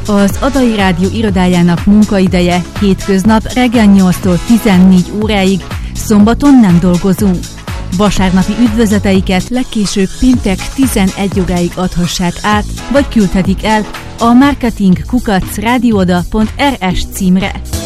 Az Adai Rádió irodájának munkaideje hétköznap reggel 8-tól 14 óráig, szombaton nem dolgozunk. Vasárnapi üdvözleteiket legkésőbb péntek 11 óráig adhassák át, vagy küldhetik el a marketing@radiooda.rs címre.